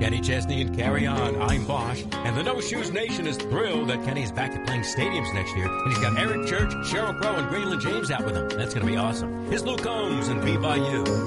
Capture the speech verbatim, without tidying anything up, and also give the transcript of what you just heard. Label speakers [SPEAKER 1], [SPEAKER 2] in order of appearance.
[SPEAKER 1] Kenny Chesney and Carry On. I'm Bosch. And the No Shoes Nation is thrilled that Kenny is back to playing stadiums next year. And he's got Eric Church, Sheryl Crow, and Graylin James out with him. That's going to be awesome. Here's Luke Combs and Be By You.